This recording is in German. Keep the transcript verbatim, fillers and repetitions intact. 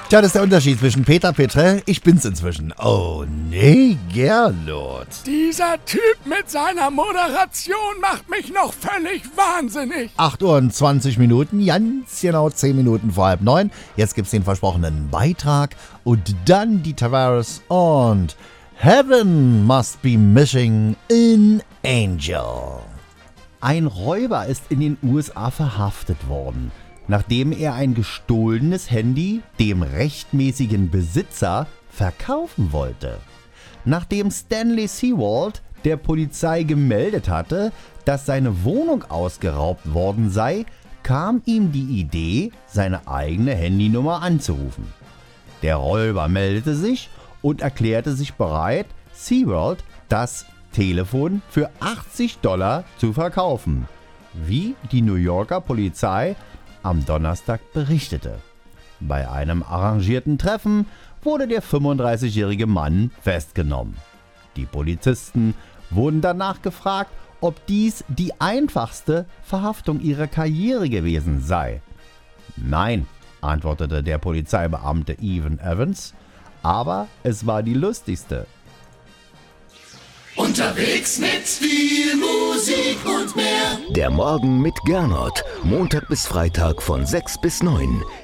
Tja, das ist der Unterschied zwischen Peter Petre, ich bin's inzwischen. Oh nee, Gernot. Dieser Typ mit seiner Moderation macht mich noch völlig wahnsinnig. acht Uhr und zwanzig Minuten, ganz genau zehn Minuten vor halb neun. Jetzt gibt's den versprochenen Beitrag und dann die Tavares und Heaven Must Be Missing an Angel. Ein Räuber ist in den U S A verhaftet worden, nachdem er ein gestohlenes Handy dem rechtmäßigen Besitzer verkaufen wollte. Nachdem Stanley Sewald der Polizei gemeldet hatte, dass seine Wohnung ausgeraubt worden sei, kam ihm die Idee, seine eigene Handynummer anzurufen. Der Räuber meldete sich und erklärte sich bereit, Sewald das Telefon für achtzig Dollar zu verkaufen, wie die New Yorker Polizei am Donnerstag berichtete. Bei einem arrangierten Treffen wurde der fünfunddreißigjährige Mann festgenommen. Die Polizisten wurden danach gefragt, ob dies die einfachste Verhaftung ihrer Karriere gewesen sei. Nein, antwortete der Polizeibeamte Evan Evans, aber es war die lustigste. Unterwegs mit viel Musik und mehr. Der Morgen mit Gernot. Montag bis Freitag von sechs bis neun.